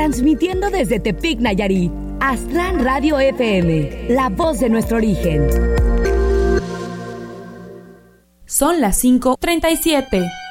transmitiendo desde Tepic, Nayarit. Aztlán Radio FM, la voz de nuestro origen. Son las 5:37.